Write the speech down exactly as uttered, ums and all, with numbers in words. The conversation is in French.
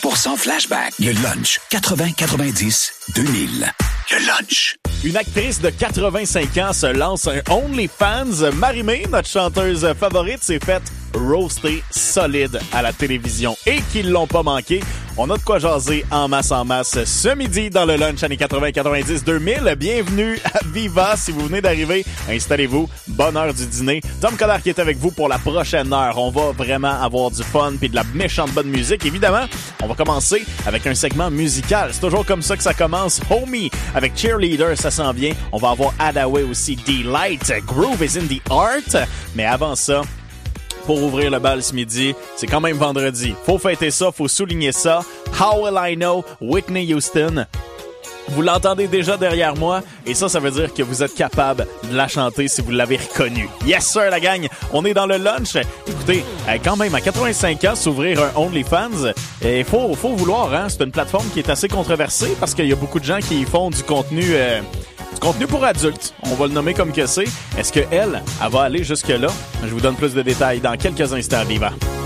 pour cent flashback. Le lunch quatre-vingts quatre-vingt-dix deux mille. Le lunch. Une actrice de quatre-vingt-cinq ans se lance un OnlyFans. Marie-Mé, notre chanteuse favorite, s'est faite roaster solide à la télévision et qu'ils l'ont pas manqué. On a de quoi jaser en masse en masse ce midi dans le lunch années quatre-vingts quatre-vingt-dix deux mille. Bienvenue à Viva. Si vous venez d'arriver, installez-vous. Bonne heure du dîner. Tom Collard qui est avec vous pour la prochaine heure. On va vraiment avoir du fun puis de la méchante bonne musique. Évidemment, on va commencer avec un segment musical. C'est toujours comme ça que ça commence. Homie avec Cheerleader, ça s'en vient. On va avoir Hadaway aussi, Delight. Groove is in the art. Mais avant ça, pour ouvrir le bal ce midi, c'est quand même vendredi. Faut fêter ça, faut souligner ça. How Will I Know, Whitney Houston. Vous l'entendez déjà derrière moi, et ça, ça veut dire que vous êtes capable de la chanter si vous l'avez reconnue. Yes sir, la gang! On est dans le lunch. Écoutez, quand même, à quatre-vingt-cinq ans, s'ouvrir un OnlyFans, il faut, faut vouloir, hein? C'est une plateforme qui est assez controversée parce qu'il y a beaucoup de gens qui font du contenu... Euh, Du contenu pour adultes, on va le nommer comme que c'est. Est-ce qu'elle, elle va aller jusque-là? Je vous donne plus de détails dans quelques instants, Viva.